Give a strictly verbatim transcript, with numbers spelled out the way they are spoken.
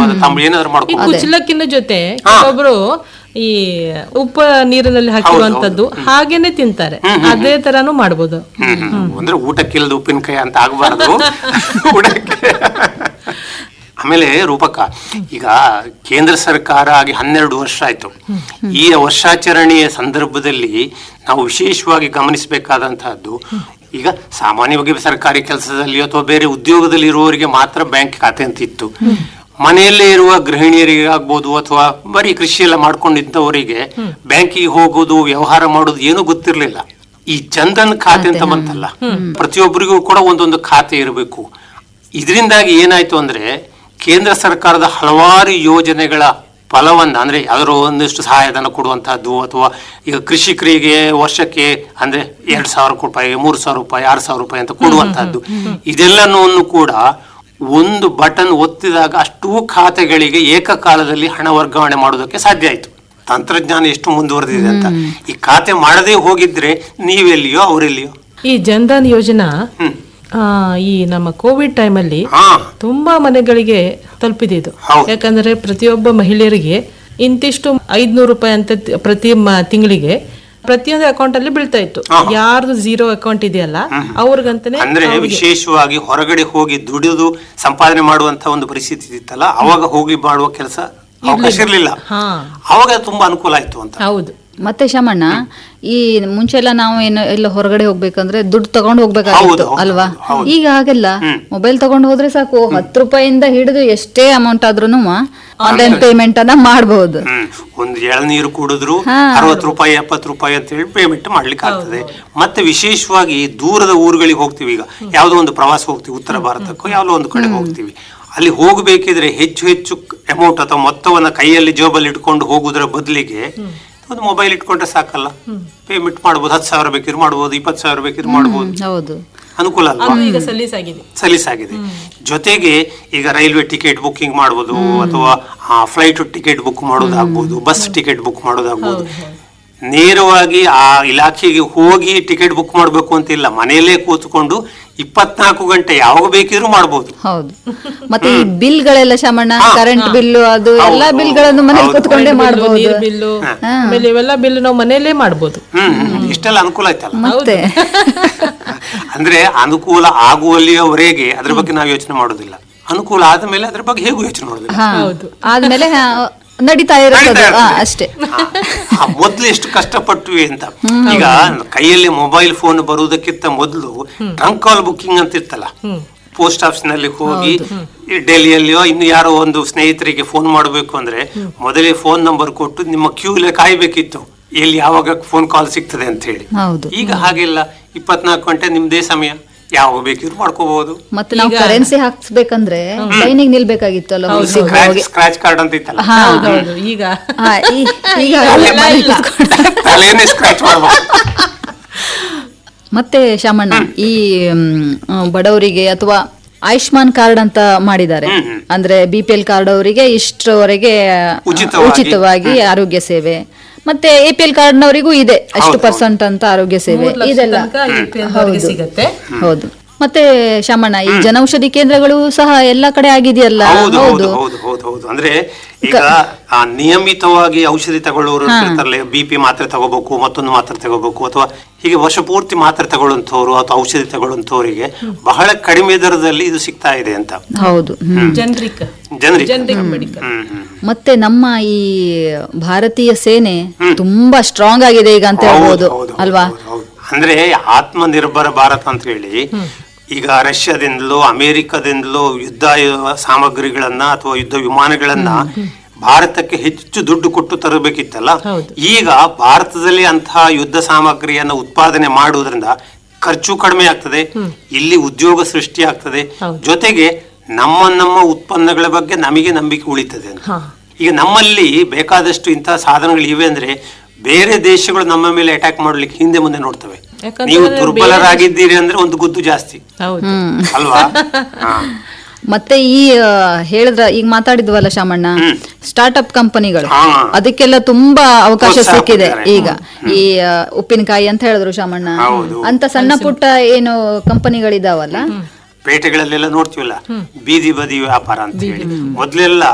ಅದ ತಂಬಳಿ ಏನಾದ್ರು ಮಾಡ್ಕೊಂಡು ಕುಚ್ಚಲಕ್ಕಿನ ಜೊತೆ ಒಬ್ರು ಈ ಉಪ್ಪು ನೀರಿನಲ್ಲಿ ಹಾಕಿರುವಂತದ್ದು ಹಾಗೇನೆ ತಿಂತಾರೆ. ಅದೇ ತರಾನು ಮಾಡ್ಬೋದು. ಅಂದ್ರೆ ಊಟಕ್ಕಿಲ್ಲದ ಉಪ್ಪಿನಕಾಯಿ ಅಂತ ಆಗಬಾರ್ದು ಊಟಕ್ಕೆ. ಆಮೇಲೆ ರೂಪಕ, ಈಗ ಕೇಂದ್ರ ಸರ್ಕಾರ ಆಗಿ ಹನ್ನೆರಡು ವರ್ಷ ಆಯ್ತು. ಈ ವರ್ಷಾಚರಣೆಯ ಸಂದರ್ಭದಲ್ಲಿ ನಾವು ವಿಶೇಷವಾಗಿ ಗಮನಿಸಬೇಕಾದಂತಹದ್ದು, ಈಗ ಸಾಮಾನ್ಯವಾಗಿ ಸರ್ಕಾರಿ ಕೆಲಸದಲ್ಲಿ ಅಥವಾ ಬೇರೆ ಉದ್ಯೋಗದಲ್ಲಿ ಇರುವವರಿಗೆ ಮಾತ್ರ ಬ್ಯಾಂಕ್ ಖಾತೆ ಅಂತ ಇತ್ತು. ಮನೆಯಲ್ಲೇ ಇರುವ ಗೃಹಿಣಿಯರಿಗೆ ಆಗ್ಬೋದು ಅಥವಾ ಬರೀ ಕೃಷಿ ಎಲ್ಲ ಮಾಡ್ಕೊಂಡಿದ್ದವರಿಗೆ ಬ್ಯಾಂಕಿಗೆ ಹೋಗೋದು ವ್ಯವಹಾರ ಮಾಡೋದು ಏನೂ ಗೊತ್ತಿರ್ಲಿಲ್ಲ. ಈ ಜನ್ಧನ್ ಖಾತೆ ಅಂತ ಬಂತಲ್ಲ, ಪ್ರತಿಯೊಬ್ಬರಿಗೂ ಕೂಡ ಒಂದೊಂದು ಖಾತೆ ಇರಬೇಕು. ಇದರಿಂದಾಗಿ ಏನಾಯ್ತು ಅಂದ್ರೆ ಕೇಂದ್ರ ಸರ್ಕಾರದ ಹಲವಾರು ಯೋಜನೆಗಳ ಫಲವನ್ನ, ಅಂದ್ರೆ ಯಾವ್ದಾದ್ರು ಒಂದಿಷ್ಟು ಸಹಾಯಧನ ಕೊಡುವಂತಹದ್ದು ಅಥವಾ ಈಗ ಕೃಷಿಕರಿಗೆ ವರ್ಷಕ್ಕೆ ಅಂದ್ರೆ ಎರಡ್ ಸಾವಿರ ರೂಪಾಯಿ ಮೂರು ಸಾವಿರ ರೂಪಾಯಿ ಆರು ಸಾವಿರ ರೂಪಾಯಿ ಅಂತ ಕೊಡುವಂತಹದ್ದು, ಇದೆಲ್ಲನೂ ಕೂಡ ಒಂದು ಬಟನ್ ಒತ್ತಿದಾಗ ಅಷ್ಟೂ ಖಾತೆಗಳಿಗೆ ಏಕಕಾಲದಲ್ಲಿ ಹಣ ವರ್ಗಾವಣೆ ಮಾಡೋದಕ್ಕೆ ಸಾಧ್ಯ ಆಯ್ತು. ತಂತ್ರಜ್ಞಾನ ಎಷ್ಟು ಮುಂದುವರೆದಿದೆ ಅಂತ. ಈ ಖಾತೆ ಮಾಡದೇ ಹೋಗಿದ್ರೆ ನೀವೆಲ್ಲಿಯೋ ಅವರೆಲ್ಲಿಯೋ. ಈ ಜನ್ಧನ್ ಯೋಜನಾ ಈ ನಮ್ಮ ಕೋವಿಡ್ ಟೈಮಲ್ಲಿ ತುಂಬಾ ಮನೆಗಳಿಗೆ ತಲುಪಿದೆ ಇದು. ಯಾಕಂದ್ರೆ ಪ್ರತಿಯೊಬ್ಬ ಮಹಿಳೆಯರಿಗೆ ಇಂತಿಷ್ಟು ಐದ್ನೂರು ರೂಪಾಯಿ ಅಂತ ಪ್ರತಿ ತಿಂಗಳಿಗೆ ಪ್ರತಿಯೊಂದು ಅಕೌಂಟ್ ಅಲ್ಲಿ ಬೀಳ್ತಾ ಇತ್ತು. ಯಾರ್ದು ಝೀರೋ ಅಕೌಂಟ್ ಇದೆಯಲ್ಲ ಅವ್ರಿಗಂತಾನೆ. ಅಂದ್ರೆ ವಿಶೇಷವಾಗಿ ಹೊರಗಡೆ ಹೋಗಿ ದುಡಿದು ಸಂಪಾದನೆ ಮಾಡುವಂತ ಒಂದು ಪರಿಸ್ಥಿತಿ ಇತ್ತಲ್ಲ, ಅವಾಗ ಹೋಗಿ ಮಾಡುವ ಕೆಲಸ ಅವಕಾಶ ಇರ್ಲಿಲ್ಲ. ಅವಾಗ ತುಂಬಾ ಅನುಕೂಲ ಆಯ್ತು ಅಂತ. ಹೌದು. ಮತ್ತೆ ಶಮಣ್ಣ, ಈ ಮುಂಚೆ ಎಲ್ಲ ನಾವು ಏನು ಎಲ್ಲ ಹೊರಗಡೆ ಹೋಗ್ಬೇಕಂದ್ರೆ ದುಡ್ಡು ತಗೊಂಡು ಹೋಗ್ಬೇಕಾಗಿತ್ತು ಅಲ್ವಾ? ಈಗ ಹಾಗೆಲ್ಲ ಮೊಬೈಲ್ ತಗೊಂಡು ಹೋದ್ರೆ ಸಾಕು, ಹತ್ತು ರೂಪಾಯಿಂದ ಹಿಡಿದು ಎಷ್ಟೇ ಅಮೌಂಟ್ ಆದ್ರೂ ಆನ್ಲೈನ್ ಪೇಮೆಂಟ್ ಅನ್ನ ಮಾಡಬಹುದು. ಒಂದು ಎಳನೀರು ಕುಡಿದ್ರು ಅರವತ್ತು ರೂಪಾಯಿ ಎಪ್ಪತ್ತು ರೂಪಾಯಿ ಅಂತ ಹೇಳಿ ಪೇಮೆಂಟ್ ಮಾಡ್ಲಿಕ್ಕೆ ಆಗ್ತದೆ. ಮತ್ತೆ ವಿಶೇಷವಾಗಿ ದೂರದ ಊರುಗಳಿಗೆ ಹೋಗ್ತೀವಿ, ಈಗ ಯಾವ್ದೋ ಒಂದು ಪ್ರವಾಸ ಹೋಗ್ತೀವಿ, ಉತ್ತರ ಭಾರತಕ್ಕೋ ಯಾವ್ದೋ ಒಂದು ಕಡೆ ಹೋಗ್ತೀವಿ, ಅಲ್ಲಿ ಹೋಗಬೇಕಿದ್ರೆ ಹೆಚ್ಚು ಹೆಚ್ಚು ಅಮೌಂಟ್ ಅಥವಾ ಮೊತ್ತವನ್ನ ಕೈಯಲ್ಲಿ ಜೋಬಲ್ಲಿ ಇಟ್ಕೊಂಡು ಹೋಗುವುದರ ಬದಲಿಗೆ ಒಂದು ಮೊಬೈಲ್ ಇಟ್ಕೊಂಡ್ರೆ ಸಾಕಲ್ಲ, ಪೇಮೆಂಟ್ ಮಾಡಬಹುದು. ಹತ್ತು ಸಾವಿರ ಬೇಕಿದ್ರು ಮಾಡಬಹುದು, ಇಪ್ಪತ್ತು ಸಾವಿರ ಬೇಕಿದ್ರು ಮಾಡಬಹುದು. ಅನುಕೂಲ ಅಲ್ವಾ? ಸಲೀಸಾಗಿದೆ. ಜೊತೆಗೆ ಈಗ ರೈಲ್ವೆ ಟಿಕೆಟ್ ಬುಕ್ಕಿಂಗ್ ಮಾಡಬಹುದು, ಅಥವಾ flight ticket book ಮಾಡೋದಾಗ್ಬೋದು, bus ticket book ಮಾಡೋದಾಗ್ಬೋದು. ನೇರವಾಗಿ ಆ ಇಲಾಖೆಗೆ ಹೋಗಿ ಟಿಕೆಟ್ ಬುಕ್ ಮಾಡಬೇಕು ಅಂತಿಲ್ಲ, ಮನೆಯಲ್ಲೇ ಕೂತ್ಕೊಂಡು ಇಪ್ಪತ್ನಾಲ್ಕು ಗಂಟೆ ಯಾವಾಗ ಬೇಕಿದ್ರು ಮಾಡಬಹುದು. ಹೌದು. ಮತ್ತೆ ಈ ಬಿಲ್ ಗಳೆಲ್ಲ ಶಮಣ್ಣ, ಕರೆಂಟ್ ಬಿಲ್ಲು ಅದು ಎಲ್ಲಾ ಬಿಲ್ ಗಳನ್ನು ಮನೇಲಿ ಕೂತ್ಕೊಂಡೇ ಮಾಡಬಹುದು. ಬಿಲ್ಲು ಆಮೇಲೆ ಇವೆಲ್ಲ ಬಿಲ್ ನಾವು ಮನೆಯಲ್ಲೇ ಮಾಡಬಹುದು. ಇಷ್ಟೆಲ್ಲ ಅನುಕೂಲ ಆಯ್ತಲ್ಲ. ಮತ್ತೆ ಅಂದ್ರೆ ಅನುಕೂಲ ಆಗುವಲ್ಲಿಯವರೆಗೆ ಅದ್ರ ಬಗ್ಗೆ ನಾವು ಯೋಚನೆ ಮಾಡೋದಿಲ್ಲ. ಅನುಕೂಲ ಆದ್ಮೇಲೆ ಅದ್ರ ಬಗ್ಗೆ ಹೇಗೂ ಯೋಚನೆ ಮಾಡೋದಿಲ್ಲ. ಆದ್ಮೇಲೆ ನಡೀತಾ ಇರೋದು ಅಷ್ಟೇ. ಮೊದ್ಲು ಎಷ್ಟು ಕಷ್ಟಪಟ್ವಿ ಅಂತ. ಈಗ ಕೈಯಲ್ಲಿ ಮೊಬೈಲ್ ಫೋನ್ ಬರುವುದಕ್ಕಿಂತ ಮೊದಲು ಟ್ರಂಕ್ ಕಾಲ್ ಬುಕ್ಕಿಂಗ್ ಅಂತ ಇರ್ತಲ್ಲ, ಪೋಸ್ಟ್ ಆಫೀಸ್ ನಲ್ಲಿ ಹೋಗಿ ಡೆಲ್ಲಿಯಲ್ಲಿಯೋ ಇನ್ನು ಯಾರೋ ಒಂದು ಸ್ನೇಹಿತರಿಗೆ ಫೋನ್ ಮಾಡಬೇಕು ಅಂದ್ರೆ ಮೊದಲೇ ಫೋನ್ ನಂಬರ್ ಕೊಟ್ಟು ನಿಮ್ಮ ಕ್ಯೂಲೆ ಕಾಯ್ಬೇಕಿತ್ತು, ಎಲ್ಲಿ ಯಾವಾಗ ಫೋನ್ ಕಾಲ್ ಸಿಗ್ತದೆ ಅಂತ ಹೇಳಿ. ಈಗ ಹಾಗೆಲ್ಲ ಇಪ್ಪತ್ನಾಲ್ಕು ಗಂಟೆ ನಿಮ್ದೇ ಸಮಯ, ಯಾವ ಬೇಕಿದ್ರು ಮಾಡ್ಕೋಬಹುದು. ಮತ್ತೆ ನಾವು ಕರೆನ್ಸಿ ಹಾಕ್ಸ್ಬೇಕಂದ್ರೆ ಲೈನಿಗೆ ನಿಲ್ಬೇಕಾಗಿತ್ತಲ್ಲ, ಸ್ಕ್ರಾಚ್ ಕಾರ್ಡ್ ಅಂತ ಇತ್ತಲ್ಲ, ಈಗ ಸ್ಕ್ರಾಚ್ ಮಾಡಬಹುದು. ಮತ್ತೆ ಶಾಮಣ್ಣ, ಈ ಬಡವರಿಗೆ ಅಥವಾ ಆಯುಷ್ಮಾನ್ ಕಾರ್ಡ್ ಅಂತ ಮಾಡಿದ್ದಾರೆ, ಅಂದ್ರೆ ಬಿ ಪಿ ಎಲ್ ಕಾರ್ಡ್ ಅವರಿಗೆ ಇಷ್ಟರವರೆಗೆ ಉಚಿತವಾಗಿ ಆರೋಗ್ಯ ಸೇವೆ, ಮತ್ತೆ ಎ ಪಿ ಎಲ್ ಕಾರ್ಡ್ ನವರಿಗೂ ಇದೆ ಅಷ್ಟು ಪರ್ಸೆಂಟ್ ಅಂತ ಆರೋಗ್ಯ ಸೇವೆ, ಇದೆಲ್ಲ ಹೌದು. ಮತ್ತೆ ಶಾಮಣ್ಣ, ಈ ಜನೌಷಧಿ ಕೇಂದ್ರಗಳು ಸಹ ಎಲ್ಲಾ ಕಡೆ ಆಗಿದೆಯಲ್ಲ? ಹೌದು ಹೌದು. ಅಂದ್ರೆ ಈಗ ನಿಯಮಿತವಾಗಿ ಔಷಧಿ ತಗೊಳ್ಳೋರು ಇರ್ತಾರಲ್ಲ, ಬಿ ಪಿ ಮಾತ್ರೆ ತಗೋಬೇಕು, ಮತ್ತೊಂದು ಮಾತ್ರೆ ತಗೋಬೇಕು, ಅಥವಾ ಹೀಗೆ ವರ್ಷ ಪೂರ್ತಿ ಮಾತ್ರೆ ತಗೊಳ್ಳುವಂತವ್ರು ಅಥವಾ ಔಷಧಿ ತಗೊಳ್ಳುವಂತವರಿಗೆ ಬಹಳ ಕಡಿಮೆ ದರದಲ್ಲಿ ಇದು ಸಿಗ್ತಾ ಇದೆ ಅಂತ. ಹೌದು, ಜನರಿಕ್ ಮತ್ತೆ ನಮ್ಮ ಈ ಭಾರತೀಯ ಸೇನೆ ತುಂಬಾ ಸ್ಟ್ರಾಂಗ್ ಆಗಿದೆ ಈಗ ಅಂತ ಹೇಳ್ಬೋದು ಅಲ್ವಾ? ಅಂದ್ರೆ ಆತ್ಮ ನಿರ್ಭರ ಭಾರತ ಅಂತ ಹೇಳಿ ಈಗ ರಷ್ಯಾದಿಂದಲೂ ಅಮೆರಿಕದಿಂದಲೂ ಯುದ್ಧ ಸಾಮಗ್ರಿಗಳನ್ನ ಅಥವಾ ಯುದ್ಧ ವಿಮಾನಗಳನ್ನ ಭಾರತಕ್ಕೆ ಹೆಚ್ಚು ದುಡ್ಡು ಕೊಟ್ಟು ತರಬೇಕಿತ್ತಲ್ಲ, ಈಗ ಭಾರತದಲ್ಲಿ ಅಂತಹ ಯುದ್ಧ ಸಾಮಗ್ರಿಯನ್ನ ಉತ್ಪಾದನೆ ಮಾಡುವುದರಿಂದ ಖರ್ಚು ಕಡಿಮೆ ಆಗ್ತದೆ, ಇಲ್ಲಿ ಉದ್ಯೋಗ ಸೃಷ್ಟಿ ಆಗ್ತದೆ, ಜೊತೆಗೆ ನಮ್ಮ ನಮ್ಮ ಉತ್ಪನ್ನಗಳ ಬಗ್ಗೆ ನಮಗೆ ನಂಬಿಕೆ ಉಳಿತದೆ ಅಂತ. ಈಗ ನಮ್ಮಲ್ಲಿ ಬೇಕಾದಷ್ಟು ಇಂತಹ ಸಾಧನಗಳು ಇವೆ ಅಂದ್ರೆ ಬೇರೆ ದೇಶಗಳು ನಮ್ಮ ಮೇಲೆ ಅಟ್ಯಾಕ್ ಮಾಡ್ಲಿಕ್ಕೆ ಹಿಂದೆ ಮುಂದೆ ನೋಡ್ತವೆ. ನೀವು ದುರ್ಬಲರಾಗಿದ್ದೀರಿ ಅಂದ್ರೆ ಒಂದು ಗುದ್ದು ಜಾಸ್ತಿ ಅಲ್ವಾ? ಮತ್ತೆ ಈ ಹೇಳಿದ್ರ ಈಗ ಮಾತಾಡಿದ್ವಲ್ಲ ಶಾಮಣ್ಣ, ಸ್ಟಾರ್ಟ್ಅಪ್ ಕಂಪನಿಗಳು, ಅದಕ್ಕೆಲ್ಲ ತುಂಬಾ ಅವಕಾಶ ಸಿಕ್ಕಿದೆ ಈಗ. ಈ ಉಪ್ಪಿನಕಾಯಿ ಅಂತ ಹೇಳಿದ್ರು ಶಾಮಣ್ಣ, ಅಂತ ಸಣ್ಣ ಪುಟ್ಟ ಏನು ಕಂಪನಿಗಳಿದಾವಲ್ಲ ಪೇಟೆಗಳಲ್ಲೆಲ್ಲ ನೋಡ್ತೀವಲ್ಲ, ಬೀದಿ ಬದಿ ವ್ಯಾಪಾರ ಅಂತ ಹೇಳಿ. ಮೊದ್ಲೆಲ್ಲ